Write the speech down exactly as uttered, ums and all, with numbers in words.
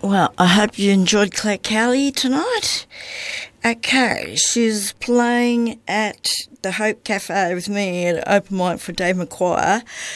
Well, I hope you enjoyed Claire Cowley tonight. Okay, she's playing at the Hope Cafe with me at open mic for Dave McQuire.